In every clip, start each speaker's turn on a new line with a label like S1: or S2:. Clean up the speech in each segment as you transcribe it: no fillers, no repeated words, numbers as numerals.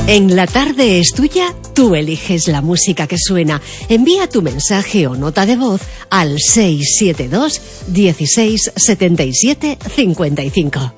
S1: En La Tarde es Tuya, tú eliges la música que suena. Envía tu mensaje o nota de voz al 672 16 77 55.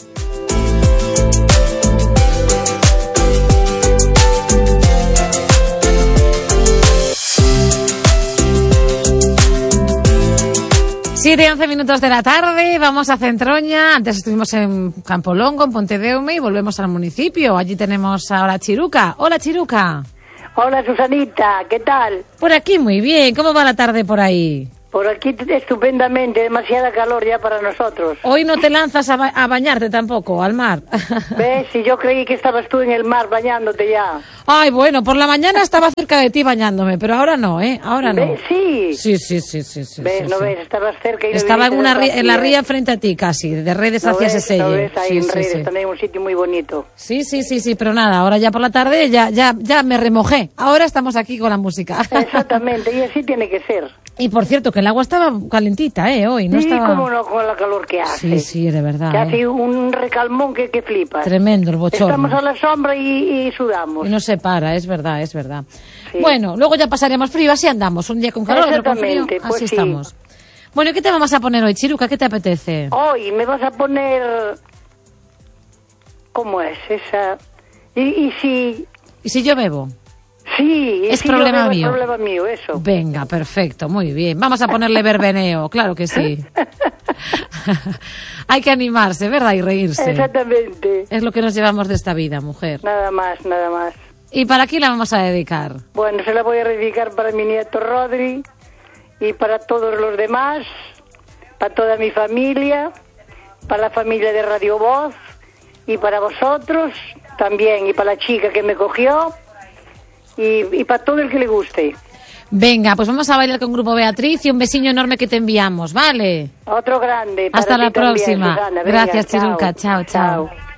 S2: Siete y 11 minutos de la tarde, vamos a Centroña. Antes estuvimos en Campolongo, en Pontedeume, y volvemos al municipio. Allí tenemos ahora a Chiruca. Hola, Chiruca.
S3: Hola, Susanita, ¿qué tal?
S2: Por aquí muy bien. ¿Cómo va la tarde por ahí?
S3: Por aquí estupendamente, demasiada calor ya para nosotros.
S2: Hoy no te lanzas a bañarte tampoco, al mar.
S3: ¿Ves? Si yo creí que estabas tú en el mar bañándote ya.
S2: Ay, bueno, por la mañana estaba cerca de ti bañándome, pero ahora no, ¿eh? Ahora no.
S3: ¿Ves? Sí.
S2: Sí.
S3: ¿Ves? ¿No ves? Estabas cerca y
S2: estaba en la ría frente a ti casi, de Redes hacia Seselle.
S3: ¿No ves? Ahí en Redes, están en un sitio muy bonito.
S2: Sí, pero nada, ahora ya por la tarde ya me remojé. Ahora estamos aquí con la música.
S3: Exactamente, y así tiene que ser.
S2: Y por cierto, que el agua estaba calentita, hoy. No
S3: sí,
S2: estaba...
S3: cómo no, con la calor que hace.
S2: Sí, de verdad.
S3: Que hace un recalmón que flipas.
S2: Tremendo el bochorno.
S3: Estamos a la sombra y sudamos.
S2: Y no se para, es verdad.
S3: Sí.
S2: Bueno, luego ya pasaremos frío, así andamos. Un día con calor, otro con frío,
S3: pues
S2: así
S3: sí.
S2: estamos. Bueno, ¿qué te vamos a poner hoy, Chiruca? ¿Qué te apetece?
S3: Hoy me vas a poner... ¿Cómo es esa? ¿Y
S2: si yo bebo?
S3: Sí,
S2: es problema mío.
S3: Es problema mío, eso.
S2: Venga, perfecto, muy bien. Vamos a ponerle verbeneo, claro que sí. Hay que animarse, ¿verdad? Y reírse.
S3: Exactamente.
S2: Es lo que nos llevamos de esta vida, mujer.
S3: Nada más.
S2: ¿Y para quién la vamos a dedicar?
S3: Bueno, se la voy a dedicar para mi nieto Rodri y para todos los demás, para toda mi familia, para la familia de Radio Voz y para vosotros también, y para la chica que me cogió. Y para todo el que le guste.
S2: Venga, pues vamos a bailar con Grupo Beatriz y un besiño enorme que te enviamos, ¿vale?
S3: Otro grande.
S2: Hasta la próxima.
S3: También, Susana.
S2: Gracias,
S3: Venga,
S2: Chiruca. Chao.